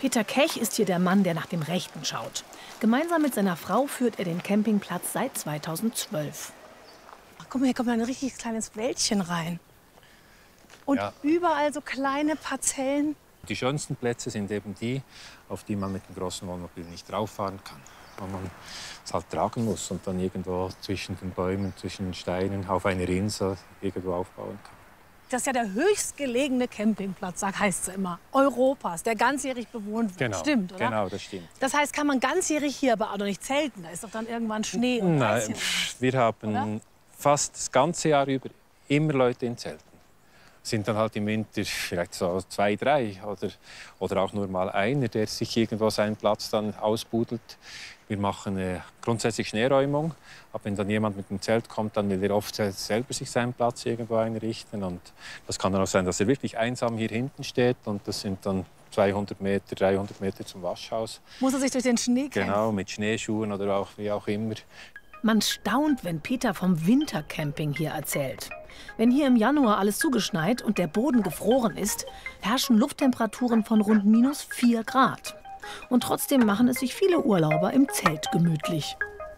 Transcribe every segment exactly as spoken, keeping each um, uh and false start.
Peter Kech ist hier der Mann, der nach dem Rechten schaut. Gemeinsam mit seiner Frau führt er den Campingplatz seit zweitausendzwölf. Ach, guck mal, hier kommt ein richtig kleines Wäldchen rein. Und Ja. überall so kleine Parzellen. Die schönsten Plätze sind eben die, auf die man mit dem großen Wohnmobil nicht rauffahren kann. Wo man es halt tragen muss und dann irgendwo zwischen den Bäumen, zwischen den Steinen auf einer Insel irgendwo aufbauen kann. Das ist ja der höchstgelegene Campingplatz, sag heißt es immer, Europas, der ganzjährig bewohnt wird. Genau, Stimmt, oder? Genau, das stimmt. Das heißt, kann man ganzjährig hier aber auch noch nicht zelten? Da ist doch dann irgendwann Schnee und Eis Nein, hier. wir haben Oder? fast das ganze Jahr über immer Leute in Zelten. Sind dann halt im Winter vielleicht so zwei, drei oder, oder auch nur mal einer, der sich irgendwo seinen Platz dann ausbudelt. Wir machen äh, grundsätzlich Schneeräumung. Aber wenn dann jemand mit dem Zelt kommt, dann will er oft selber sich seinen Platz irgendwo einrichten. Und das kann dann auch sein, dass er wirklich einsam hier hinten steht. Und das sind dann zweihundert Meter, dreihundert Meter zum Waschhaus. Muss er sich durch den Schnee kämpfen? Genau, mit Schneeschuhen oder auch wie auch immer. Man staunt, wenn Peter vom Wintercamping hier erzählt. Wenn hier im Januar alles zugeschneit und der Boden gefroren ist, herrschen Lufttemperaturen von rund minus vier Grad. Und trotzdem machen es sich viele Urlauber im Zelt gemütlich.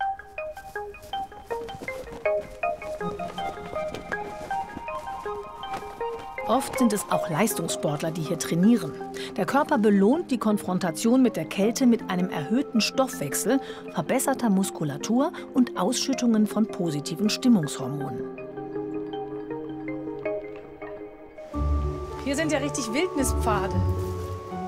Oft sind es auch Leistungssportler, die hier trainieren. Der Körper belohnt die Konfrontation mit der Kälte mit einem erhöhten Stoffwechsel, verbesserter Muskulatur und Ausschüttungen von positiven Stimmungshormonen. Hier sind ja richtig Wildnispfade.